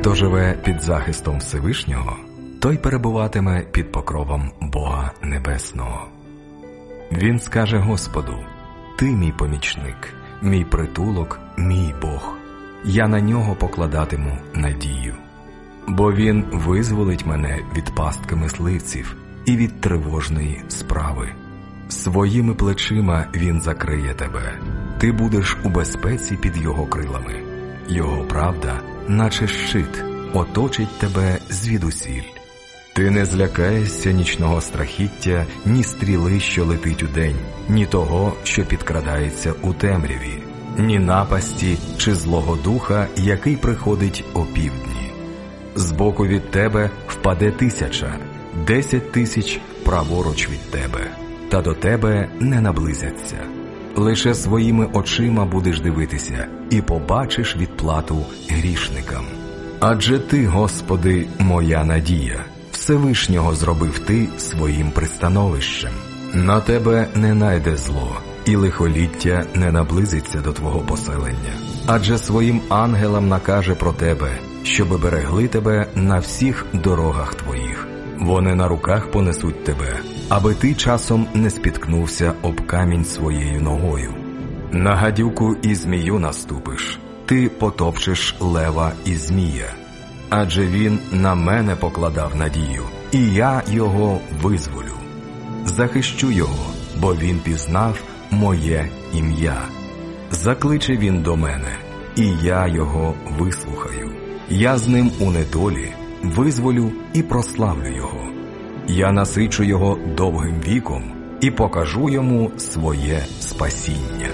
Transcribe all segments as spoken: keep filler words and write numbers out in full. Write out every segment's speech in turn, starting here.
Хто живе під захистом Всевишнього, той перебуватиме під покровом Бога Небесного. Він скаже Господу: «Ти мій помічник, мій притулок, мій Бог. Я на нього покладатиму надію. Бо він визволить мене від пастки мисливців і від тривожної справи. Своїми плечима він закриє тебе. Ти будеш у безпеці під його крилами. Його правда, наче щит, оточить тебе звідусіль. Ти не злякаєшся нічного страхіття, ні стріли, що летить удень, ні того, що підкрадається у темряві, ні напасті чи злого духа, який приходить опівдні. Збоку від тебе впаде тисяча, десять тисяч праворуч від тебе, та до тебе не наблизяться. Лише своїми очима будеш дивитися і побачиш відплату грішникам. Адже ти, Господи, моя надія, Всевишнього зробив ти своїм пристановищем. На тебе не найде зло, і лихоліття не наблизиться до твого поселення. Адже своїм ангелам накаже про тебе, щоби берегли тебе на всіх дорогах твоїх. Вони на руках понесуть тебе, аби ти часом не спіткнувся об камінь своєю ногою. На гадюку і змію наступиш, ти потопчеш лева і змія. Адже він на мене покладав надію, і я його визволю. Захищу його, бо він пізнав моє ім'я. Закличе він до мене, і я його вислухаю. Я з ним у недолі визволю і прославлю його. Я насичу його довгим віком і покажу йому своє спасіння.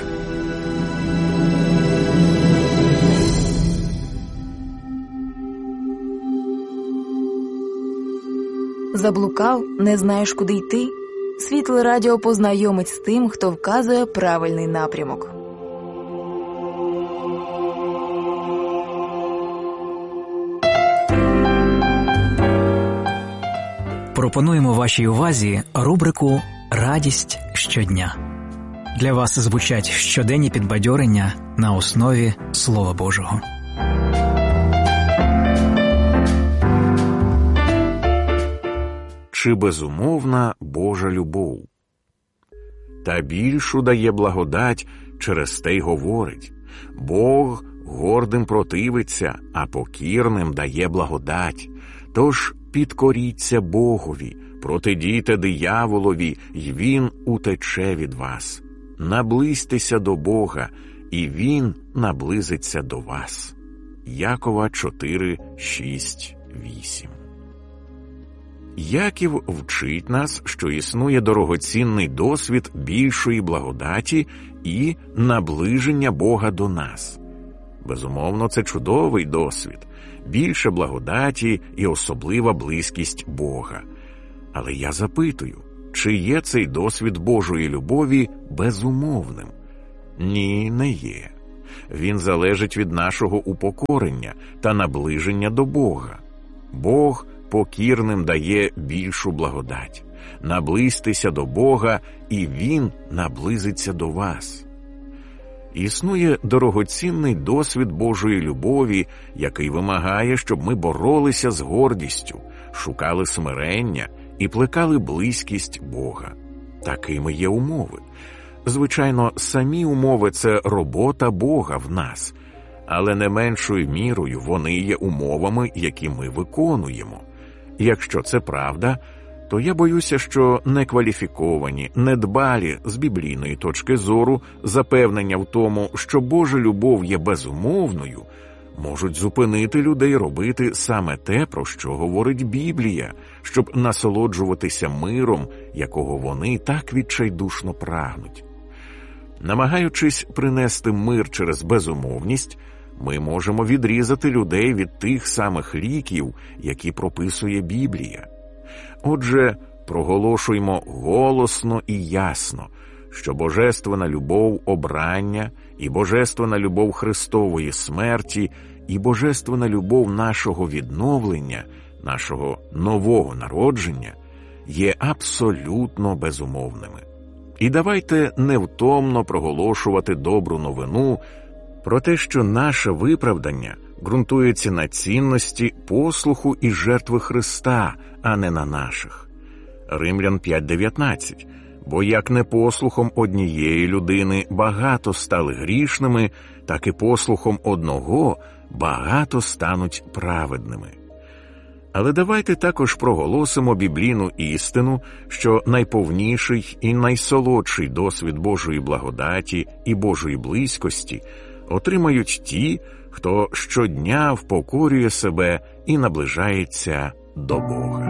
Заблукав, не знаєш, куди йти? Світле радіо познайомить з тим, хто вказує правильний напрямок. Пропонуємо вашій увазі рубрику «Радість щодня». Для вас звучать щоденні підбадьорення на основі Слова Божого. Чи безумовна Божа любов? Та більшу дає благодать, через те й говорить: Бог гордим противиться, а покірним дає благодать. Тож підкоріться Богові, протидійте дияволові, й він утече від вас. Наблизьтеся до Бога, і він наблизиться до вас. Якова чотири, шість, вісім. Яків вчить нас, що існує дорогоцінний досвід більшої благодаті і наближення Бога до нас. Безумовно, це чудовий досвід, більше благодаті і особлива близькість Бога. Але я запитую, чи є цей досвід Божої любові безумовним? Ні, не є. Він залежить від нашого упокорення та наближення до Бога. Бог покірним дає більшу благодать. Наблизьтеся до Бога, і Він наблизиться до вас. Існує дорогоцінний досвід Божої любові, який вимагає, щоб ми боролися з гордістю, шукали смирення і плекали близькість Бога. Такими є умови. Звичайно, самі умови – це робота Бога в нас, але не меншою мірою вони є умовами, які ми виконуємо. Якщо це правда, то я боюся, що некваліфіковані, недбалі з біблійної точки зору запевнення в тому, що Божа любов є безумовною, можуть зупинити людей робити саме те, про що говорить Біблія, щоб насолоджуватися миром, якого вони так відчайдушно прагнуть. Намагаючись принести мир через безумовність, ми можемо відрізати людей від тих самих ліків, які прописує Біблія. Отже, проголошуймо голосно і ясно, що божественна любов обрання і божественна любов Христової смерті і божественна любов нашого відновлення, нашого нового народження є абсолютно безумовними. І давайте невтомно проголошувати добру новину про те, що наше виправдання ґрунтується на цінності послуху і жертви Христа, а не на наших. Римлян п'ять дев'ятнадцять. Бо як не послухом однієї людини багато стали грішними, так і послухом одного багато стануть праведними. Але давайте також проголосимо біблійну істину, що найповніший і найсолодший досвід Божої благодаті і Божої близькості отримають ті, хто щодня впокорює себе і наближається до Бога.